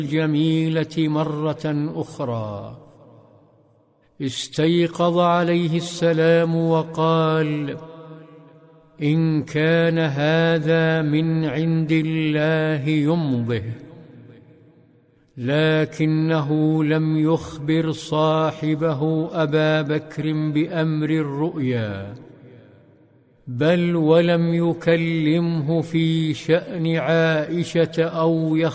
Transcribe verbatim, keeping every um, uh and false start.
الجميلة مرة أخرى. استيقظ عليه السلام وقال: إن كان هذا من عند الله يمضه. لكنه لم يخبر صاحبه أبا بكر بأمر الرؤيا، بل ولم يكلمه في شأن عائشة أو